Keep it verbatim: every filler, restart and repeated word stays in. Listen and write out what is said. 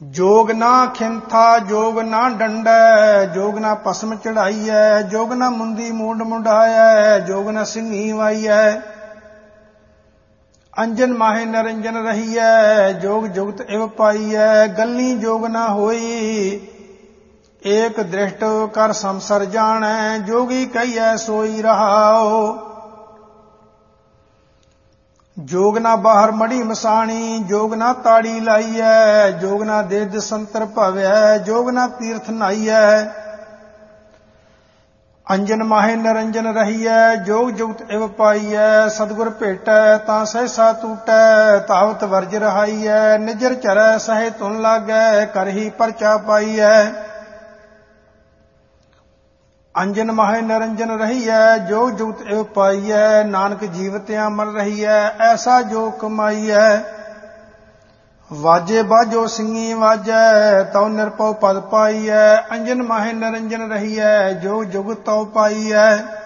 जोग ना खिंथा जोग ना डंडै जोग ना पसम चढ़ाई है जोग ना मुंदी मूंड मुंडाया जोग ना सिंगी वाई है अंजन माहे नरंजन रही है जोग जुगत इव पाई है गल्ली जोग ना होई एक दृष्ट कर संसर जानै जोगी कहिए सोई रहाओ जोग ना बाहर मड़ी मसाणी जोग ना ताड़ी लाई है जोग ना देद संतर भवै जोग ना तीर्थ नाई है अंजन माहे निरंजन रही है जोग जुगत इव पाई है सतगुर भेटै तां सहसा टूटै तावत वर्ज रहाई है निजर चरै सहे तुन लागै करही परचा पाई है अंजन माहे निरंजन रही है जोग जुगत इव पाई है नानक जीवत्या मर रही है ऐसा जो कमाई है वाजे बाजो सिंगी वाजै तौ निरपौ पद पाई है अंजन माहे निरंजन रही है जोग जुगत तौ पाई है